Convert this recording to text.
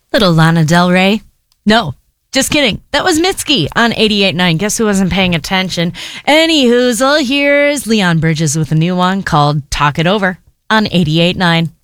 Little Lana Del Rey. No, just kidding. That was Mitski on 88.9. Guess who wasn't paying attention? Any hoozle, here's Leon Bridges with a new one called Talk It Over on 88.9.